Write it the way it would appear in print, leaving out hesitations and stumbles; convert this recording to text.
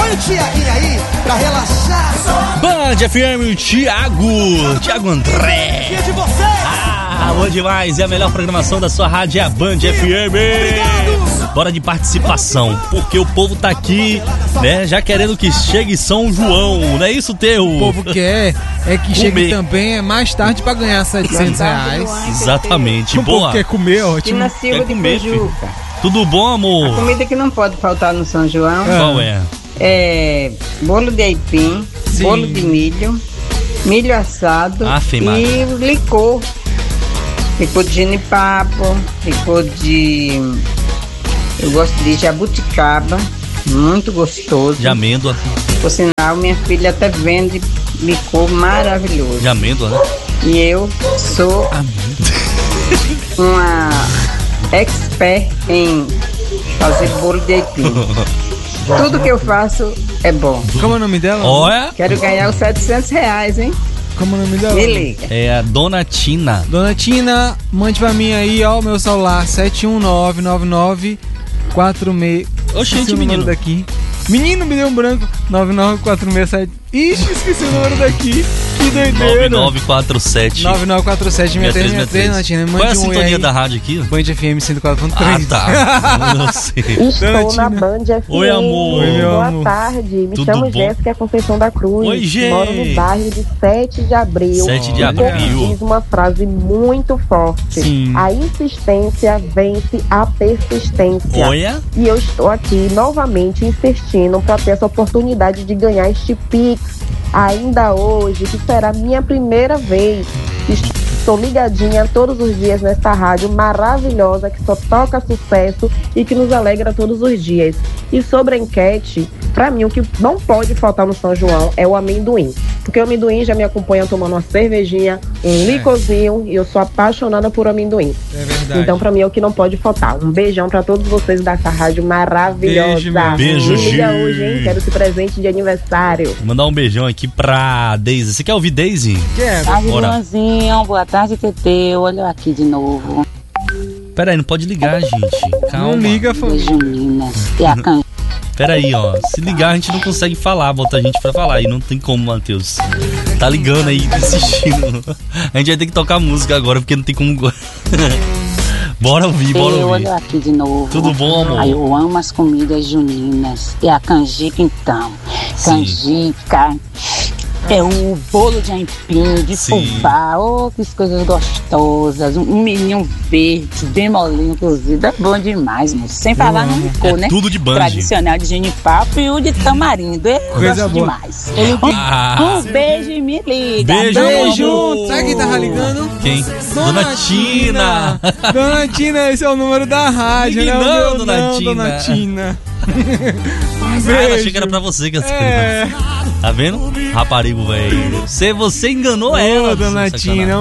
Põe o Tiaguinho aí pra relaxar. Band FM, Thiago André. De você. Bom demais, é a melhor programação da sua rádio, é a Band FM. Obrigado. Bora de participação, porque o povo tá aqui, né, já querendo que chegue São João, não é isso, Teu? O povo quer que chegue também mais tarde pra ganhar R$700. Exatamente, o boa. Povo quer comer, ótimo. Quer comer, filho. Tudo bom, amor? A comida que não pode faltar no São João Qual é? É bolo de aipim, Sim. bolo de milho assado Maria. e licor. Licor de genipapo, licor de... Eu gosto de jabuticaba, muito gostoso. De amêndoa. Por sinal, minha filha até vende licor maravilhoso. De amêndoa, né? E eu sou uma expert em fazer bolo de aipim. Tudo que eu faço é bom. Como é o nome dela? Olha. Quero ganhar os R$700, hein? Como é o nome dela? Me liga. É a Dona Tina. Dona Tina, mande pra mim aí, ó, o meu celular, 7199946. Oxente, o número menino. daqui. Menino, me deu um branco. 99467. Ixi, esqueci o número daqui. Que doideira. 9947. 9947 6363, Dona Tina. Qual é a Mande um oi sintonia aí. da rádio aqui? Band FM 104.3. Ah, tá. Não sei. Estou na Band FM. Oi, amor. Oi, meu Boa amor. tarde. Me Tudo chamo bom? Jéssica Conceição da Cruz. Oi, Gê. Moro no bairro de 7 de Abril. 7 de E Abril. diz uma frase muito forte. Sim. A insistência vence a persistência. Olha. E eu estou aqui novamente insistindo para ter essa oportunidade de ganhar este Pix. Ainda hoje, que será minha primeira vez. Estou ligadinha todos os dias nesta rádio maravilhosa que só toca sucesso e que nos alegra todos os dias. E sobre a enquete, pra mim o que não pode faltar no São João é o amendoim. Porque o amendoim já me acompanha tomando uma cervejinha, um licorzinho, e eu sou apaixonada por amendoim. É verdade. Então pra mim é o que não pode faltar. Um beijão pra todos vocês dessa rádio maravilhosa. Beijo, meu amor. Beijo, Me liga Gi. hoje, hein? Quero esse presente de aniversário. Vou mandar um beijão aqui pra Daisy. Você quer ouvir Daisy? Quero. Tarde, Bora. Luanzinho. Boa tarde, TT. Olha eu aqui de novo. Pera aí, não pode ligar, gente. Calma. Não liga, família. Juninas. E a can... Pera aí, ó. Se ligar, a gente não consegue falar. Bota a gente pra falar. E não tem como, Matheus. Tá ligando aí, insistindo. A gente vai ter que tocar música agora, porque não tem como... Bora ouvir, bora Eu ouvir. olho aqui de novo. Tudo bom, amor? Aí eu amo as comidas juninas. E a canjica, então. Sim. Canjica. É o bolo de aipim, de Sim. fubá. Oh, que coisas gostosas. Um milhinho verde, bem molinho, cozido. É bom demais, moço. Sem falar no licor, né? Tudo de Band. Tradicional de genipapo e o de tamarindo. Eu Coisa gosto boa. demais. Ah, Um beijo e me liga. beijo, Tamo amor. junto. Sabe quem tava ligando? Quem? Dona Tina. Dona Tina, esse é o número da rádio, Ligue né? não, Dona Tina. Dona Tina. Ah, ela achei que era pra você que É. Tá vendo? Raparigo, velho. Você enganou ela. Ô, Dona sacanagem. Tina,